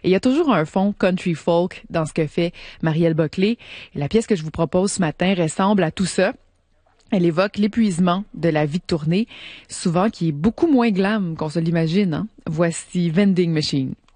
Et il y a toujours un fond country folk dans ce que fait Marielle Boclé. Et la pièce que je vous propose ce matin ressemble à tout ça. Elle évoque l'épuisement de la vie de tournée, souvent qui est beaucoup moins glam qu'on se l'imagine. Hein? Voici Vending Machine.